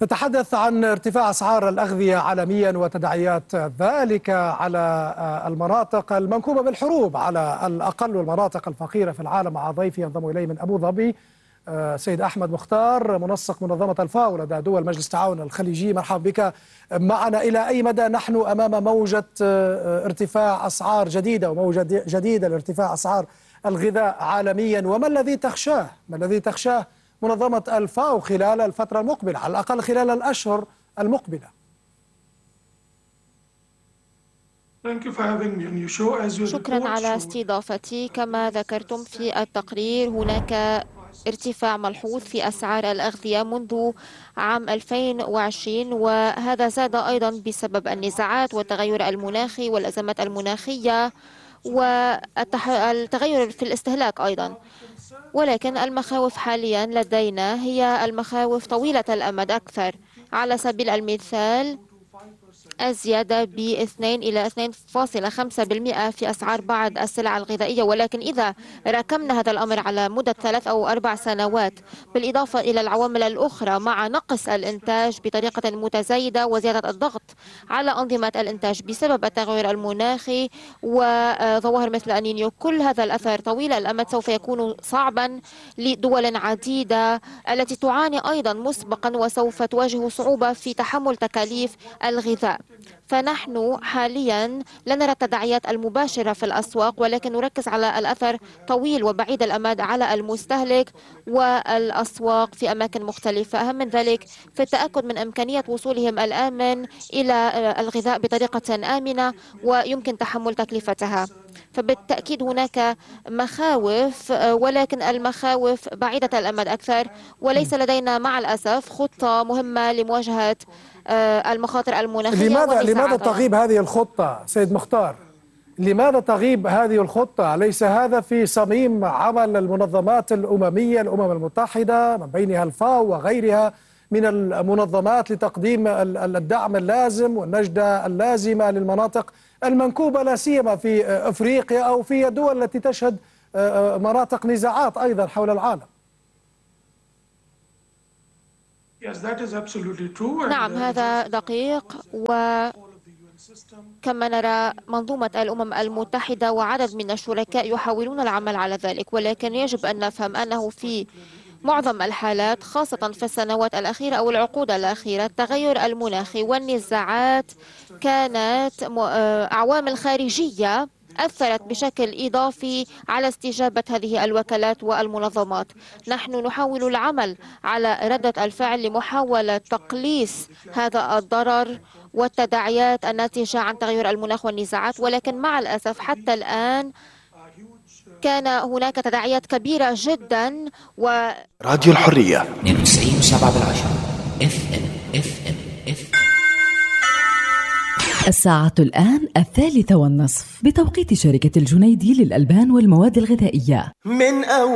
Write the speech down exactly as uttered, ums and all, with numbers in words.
نتحدث عن ارتفاع أسعار الأغذية عالميا وتداعيات ذلك على المناطق المنكوبة بالحروب على الأقل والمناطق الفقيرة في العالم، مع ضيفي ينضم إلي من أبو ظبي سيد أحمد مختار، منسق منظمة الفاو لدى دول مجلس التعاون الخليجي. مرحبا بك معنا. إلى أي مدى نحن أمام موجة ارتفاع أسعار جديدة وموجة جديدة لارتفاع أسعار الغذاء عالميا، وما الذي تخشاه ما الذي تخشاه منظمة الفاو خلال الفترة المقبلة، على الأقل خلال الأشهر المقبلة؟ شكرا على استضافتي. كما ذكرتم في التقرير، هناك ارتفاع ملحوظ في أسعار الأغذية منذ عام ألفين وعشرين، وهذا زاد أيضا بسبب النزاعات والتغير المناخي والأزمات المناخية والتغير في الاستهلاك أيضا. ولكن المخاوف حاليا لدينا هي المخاوف طويلة الأمد أكثر. على سبيل المثال، الزيادة ب اثنين إلى اثنين فاصلة خمسة بالمئة في أسعار بعض السلع الغذائية، ولكن إذا راكمنا هذا الأمر على مدة ثلاث أو أربع سنوات بالإضافة إلى العوامل الأخرى مع نقص الإنتاج بطريقة متزايدة وزيادة الضغط على أنظمة الإنتاج بسبب التغير المناخي وظواهر مثل النينيو، كل هذا الأثر طويل الأمد سوف يكون صعبا لدول عديدة التي تعاني أيضا مسبقا وسوف تواجه صعوبة في تحمل تكاليف الغذاء. فنحن حاليا لا نرى التداعيات المباشرة في الأسواق، ولكن نركز على الأثر طويل وبعيد الأمد على المستهلك والأسواق في أماكن مختلفة. أهم من ذلك في التأكد من إمكانية وصولهم الآمن إلى الغذاء بطريقة آمنة ويمكن تحمل تكلفتها. فبالتأكيد هناك مخاوف، ولكن المخاوف بعيدة الأمد أكثر، وليس لدينا مع الأسف خطة مهمة لمواجهة المخاطر المناخية. لماذا لماذا تغيب هذه الخطة سيد مختار؟ لماذا تغيب هذه الخطة؟ أليس هذا في صميم عمل المنظمات الأممية، الأمم المتحدة من بينها الفاو وغيرها من المنظمات لتقديم الدعم اللازم والنجدة اللازمة للمناطق المنكوبة، لا سيما في أفريقيا أو في الدول التي تشهد مناطق نزاعات أيضا حول العالم؟ نعم، هذا دقيق. وكما نرى منظومة الأمم المتحدة وعدد من الشركاء يحاولون العمل على ذلك، ولكن يجب أن نفهم أنه في معظم الحالات، خاصة في السنوات الأخيرة أو العقود الأخيرة، التغير المناخي والنزاعات كانت عوامل خارجية أثرت بشكل إضافي على استجابة هذه الوكالات والمنظمات. نحن نحاول العمل على ردة الفعل لمحاولة تقليص هذا الضرر والتداعيات الناتجة عن تغير المناخ والنزاعات، ولكن مع الأسف حتى الآن كان هناك تداعيات كبيرة جدا. و راديو الحرية اثنين وتسعين وسبعة بالعشرة اف ام اف ام اف الساعة الآن الثالثة والنصف بتوقيت شركة الجنيدي للألبان والمواد الغذائية. من أول